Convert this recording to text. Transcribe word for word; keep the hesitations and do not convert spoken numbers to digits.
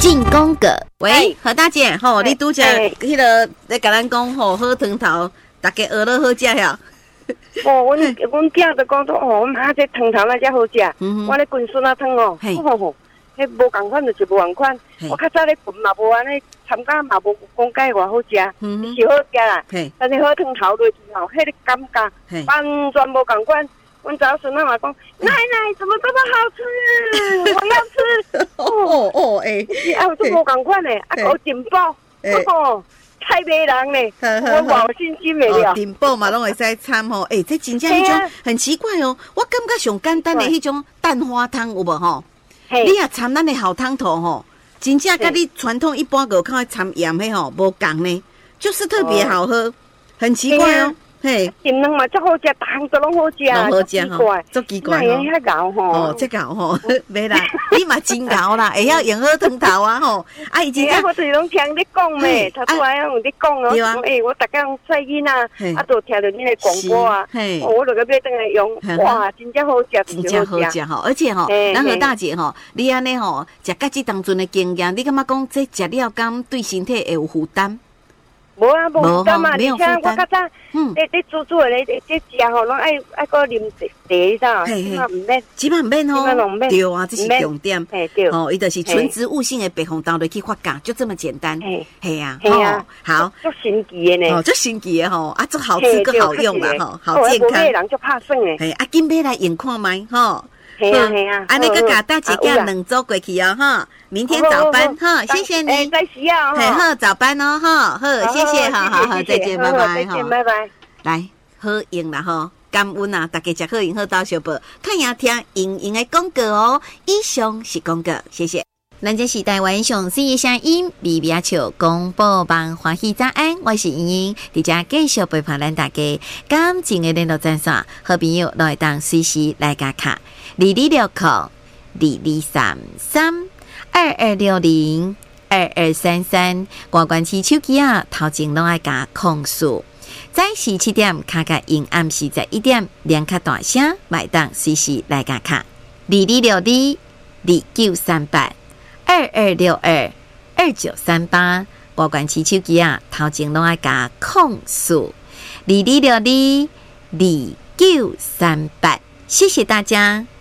进攻个。 喂，何大姐，吼，你拄则迄个咧甲咱讲吼，好汤头，大家学了好食呀。 哦，阮阮囝就讲说，哦，妈，这汤头那才好食。我咧滚笋仔汤哦，吼吼，迄无共款就是无共款。我较早咧滚嘛无安尼，参加嘛无讲解偌好食，是好食啦。但是好汤头落去吼，迄个感觉完全无共款。阮早孙仔嘛讲，奶奶怎么这么好吃？我要吃。 哦哦诶， 啊，都无共款诶，啊，有进步，哦。太迷人嘞！我冇信心没了。 顶宝嘛，拢会使掺吼。诶，这真正迄种很奇怪哦。我感觉上简单的迄种蛋花汤有无吼？你也掺咱的好汤头吼，真正甲你传统一般个靠掺盐的吼无共呢，就是特别好喝，很奇怪哦。嘿， 咸汤嘛，足好食，逐项都拢好食， 拢好食吼，足奇怪吼。那遐熬吼， 哦，这熬吼，袂啦，你嘛真熬啦，会晓用好汤头啊吼。啊，伊真正我就是拢听你讲咩，头拄仔用你讲哦，诶，我逐工细囡仔，啊，都听着你的广播啊，我就个要等来用，哇，真正好食， 真正好食吼，而且吼，咱何大姐吼，你安尼吼，食甲即当阵的经验，你感觉讲这食了敢对身体会有负担？ 无啊，无负担嘛，而且我较早，嗯，你你煮煮的咧，这食吼，拢爱爱个啉茶，你知道？起码唔免， 起码唔免吼，对啊，这是重点。 嘿，对， 哦，伊就是纯植物性的白红豆落去发酵，就这么简单。嘿呀， 嘿呀， 好， 足神奇的呢， 哦，足神奇的吼，啊，足好吃个好用啦，吼，好健康。 人就怕剩诶， 嘿，啊，紧买来用看卖，吼。 嘿啊嘿啊， 安尼个甲大姐叫两周过去哦，哈，明天早班哈，谢谢你。 再需要哈， 嘿，好早班哦，哈，好，谢谢，好好好，再见，拜拜， 再见，拜拜。 来，好用啦吼，感恩啊，大家食好用好到小宝，看呀听莹莹的广告哦，以上是广告，谢谢。咱这是台湾上水的声音，微微笑广播网欢喜早安，我是莹莹，伫遮继续陪伴咱大家。感情的联络专线，好朋友来当随时来加卡，二二六零二二三三二二六零二二三三，关关起手机啊，头前拢爱加控诉。早时七点，卡卡因暗时十一点，两卡大声，买当随时来加卡，二二六二二九三八。二二六二二九三八，保管起手机啊，头前拢爱加控诉二二六二二九三八，谢谢大家。